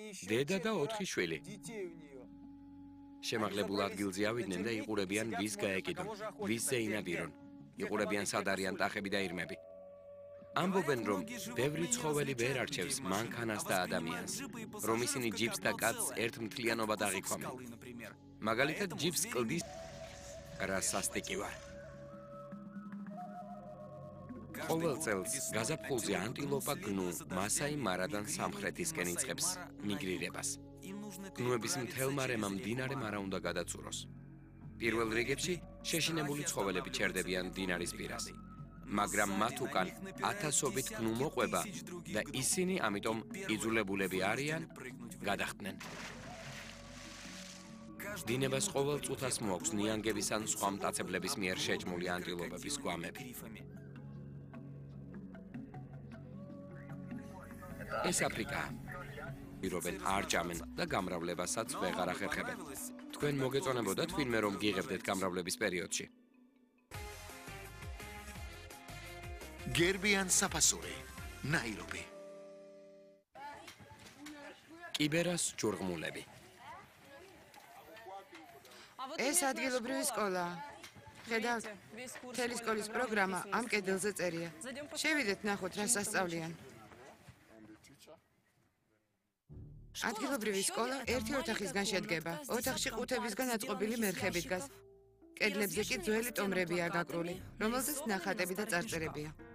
დედა და 4 შვილი. შემაღლებულ ადგილზე ავიდნენ და იყურებიან ვის გაეკიდონ, ვის ზეინადირონ. იყურებიან სად არიან ტახები და ირმები. ამბობენ, რომ ბევრი ცხოველი ვერ არჩევს მანქანას და ადამიანს, რომ ისინი ჯიპს და კაცს ერთ მთლიანობად აღიქვამენ. მაგალითად, ჯიპს კლდის რა სასტიკი ვარ. ყოველ წელს გაზაფხულზე ანტილოპა გნუ მასაი მარადან სამხრეთისკენ იწყებს მიგრირებას. გნუების მთელ მარემამ მდინარემ არა უნდა გადაწუროს. პირველ რიგებში შეშინებული ცხოველები ჩერდებიან მდინარის პირას. მაგრამ მათ უკან ათასობით გნუ მოყვება და ისინი ამიტომ იძულებულები არიან გადახტნენ. დინებას ყოველ წუთას მოაქვს ნიანგების ან სხვა მტაცებლების მიერ შეჭმული ანტილოპების გვამები. ეს აფრიკაა. პირობენ არ ჭამენ და გამრავლებასაც ვეღარ ახერხებენ. თქვენ მოგეწონებოდათ ვინმე რომ გიღებდეთ გამრავლების პერიოდში? გერბიან საფასური, ნაირობი. კიბერას ჯურღმულები. ეს ადგილობრივი სკოლაა. ხედავთ, მთელი სკოლის პროგრამა ამ კედელზე წერია. შევიდეთ ნახოთ, რა სასწავლიან. ადგილობრივი სკოლა ერთი ოთახისგან შედგება. ოთახში ყუთებისგან აწყობილი მერხები დგას. კედლებზე კი ძველი ტომრებია გაკრული, რომელზეც ნახატები და წარწერებია.